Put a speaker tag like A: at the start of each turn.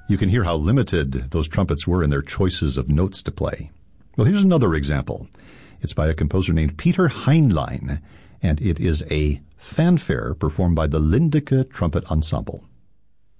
A: You can hear how limited those trumpets were in their choices of notes to play. Well, here's another example. It's by a composer named Peter Heinlein, and it is a fanfare performed by the Lindeke Trumpet Ensemble.